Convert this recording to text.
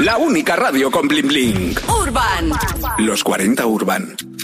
La única radio con bling bling. Urban. Los 40 Urban.